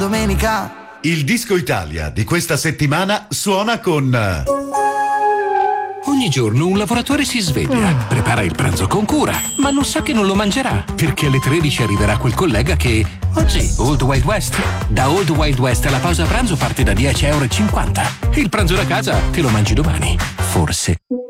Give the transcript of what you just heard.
domenica. Il Disco Italia di questa settimana suona con... Ogni giorno un lavoratore si sveglia, prepara il pranzo con cura, ma non sa che non lo mangerà, perché alle 13 arriverà quel collega che... Oggi, Old Wild West. Da Old Wild West la pausa pranzo parte da €10,50. Il pranzo da casa te lo mangi domani. Forse.